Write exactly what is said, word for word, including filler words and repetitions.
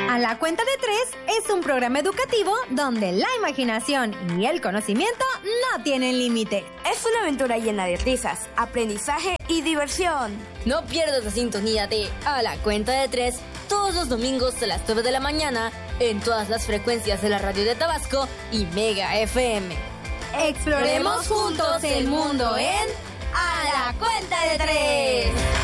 A la cuenta de tres es un programa educativo donde la imaginación y el conocimiento no tienen límite. Es una aventura llena de risas, aprendizaje y diversión. No pierdas la sintonía de A la cuenta de tres todos los domingos a las nueve de la mañana en todas las frecuencias de la radio de Tabasco y Mega F M. Exploremos juntos el mundo en A la cuenta de tres.